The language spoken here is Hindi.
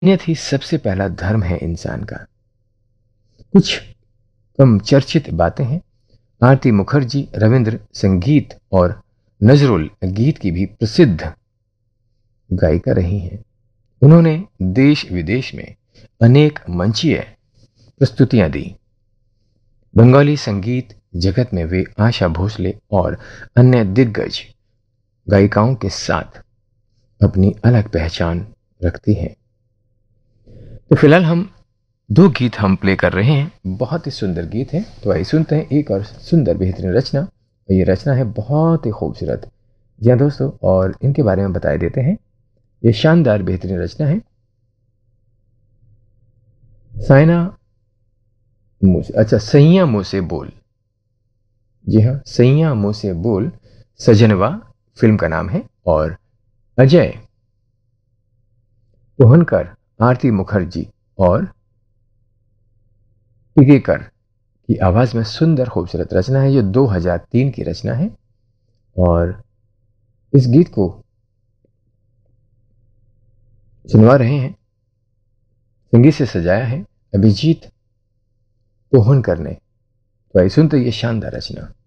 नियत ही सबसे पहला धर्म है इंसान का। कुछ कम चर्चित बातें हैं। आरती मुखर्जी रविंद्र संगीत और नजरुल गीत की भी प्रसिद्ध गायिका रही हैं। उन्होंने देश विदेश में अनेक मंचीय प्रस्तुतियां दी। बंगाली संगीत जगत में वे आशा भोसले और अन्य दिग्गज गायिकाओं के साथ अपनी अलग पहचान रखती हैं। तो फिलहाल हम दो गीत हम प्ले कर रहे हैं, बहुत ही सुंदर गीत है। तो आइए सुनते हैं एक और सुंदर बेहतरीन रचना। और ये रचना है बहुत ही खूबसूरत। जी हाँ दोस्तों, और इनके बारे में बता देते हैं। ये शानदार बेहतरीन रचना है। साइना सैया मुँह से बोल। जी हाँ, सैया मुँह से बोल सजनवा फिल्म का नाम है। और अजय कोहनकर, आरती मुखर्जी और टिकेकर की आवाज में सुंदर खूबसूरत रचना है। ये 2003 की रचना है। और इस गीत को सुनवा रहे हैं, संगीत से सजाया है अभिजीत कोहनकर ने। तो आइए सुनते ये शानदार रचना।